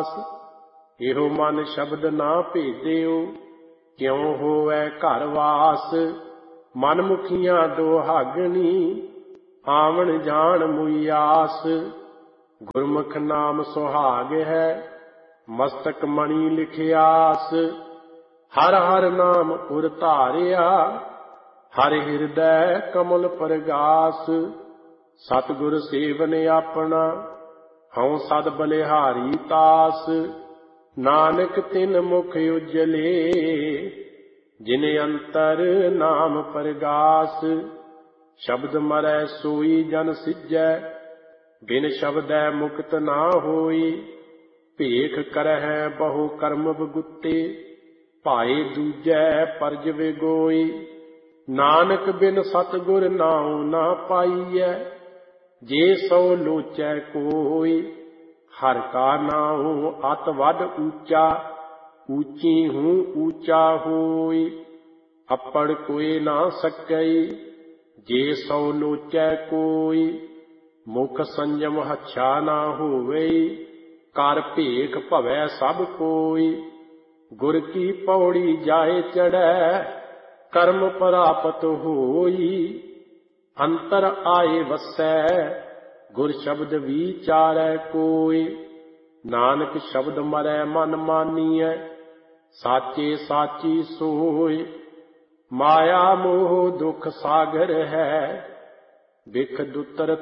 ਪਾਸ। ਇਹੋ ਮਨ ਸ਼ਬਦ ਨਾ ਭੇਦਿਓ, ਕਿਉ ਹੋਵੈ ਘਰ ਵਾਸ। ਮਨ ਮੁਖੀਆਂ ਦੁਹਾਗਣੀ, ਆਵਣ ਜਾਣ ਮੁਈ ਆਸ। ਗੁਰਮੁਖ ਨਾਮ ਸੁਹਾਗ ਹੈ, ਮਸਤਕ ਮਣੀ ਲਿਖਿਆਸ। ਹਰ ਹਰ ਨਾਮ ਉਰ ਧਾਰਿਆ, ਹਰਿ ਹਿਰਦੈ ਕਮਲ ਪਰਗਾਸ। ਸਤਿਗੁਰ ਸੇਵਨ ਆਪਣਾ, ਹਉ ਸਦ ਬਲਿਹਾਰੀ ਤਾਸ। ਨਾਨਕ ਤਿਨ ਮੁਖ ਉਜਲੇ, ਜਿਨ ਅੰਤਰ ਨਾਮ ਪਰਗਾਸ। ਸ਼ਬਦ ਮਰੈ ਸੋਈ ਜਨ ਸਿਜੈ, ਬਿਨ ਸ਼ਬਦੈ ਮੁਕਤ ਨਾ ਹੋਈ। ਭੇਖ ਕਰਹਿ ਬਹੁ ਕਰਮ ਬਗੁੱਤੇ, ਭਾਏ ਦੂਜੈ ਪਰਜ ਵਿਗੋਈ। ਨਾਨਕ ਬਿਨ ਸਤਿਗੁਰ ਨਾਉ ਨਾ ਪਾਈਐ, ਜੇ ਸੋ ਲੋਚੈ ਕੋਈ। ਹਰਿ ਕਾ ਨਾਉ ਅਤਿ ਵੱਡ ਊਚਾ, ਊਚੀ ਹੂੰ ਊਚਾ ਹੋਈ। ਅੱਪੜ ਕੋਇ ਨਾ ਸਕਈ, ਜੇ ਸੋ ਲੋਚੈ ਕੋਈ। ਮੁਖ ਸੰਜਮ ਹੱਛਾ ਨਾ ਹੋਵੇ, ਕਰ ਭੇਖ ਭਵੈ ਸਭ ਕੋਈ। ਗੁਰ ਕੀ ਪੌੜੀ ਜਾਏ ਚੜ੍ਹੈ, ਕਰਮ ਪ੍ਰਾਪਤ ਹੋਈ। ਅੰਤਰ ਆਏ ਵਸੈ, ਗੁਰ ਸ਼ਬਦ ਵਿਚਾਰੈ ਕੋਈ। ਨਾਨਕ ਸ਼ਬਦ ਮਰੈ ਮਨ ਮਾਨੀਐ, ਸਾਚੇ ਸਾਚੀ ਸੋਇ। ਮਾਇਆ ਮੋਹ ਦੁਖ ਸਾਗਰ ਹੈ, ਬਿਖ ਦੁਤਰ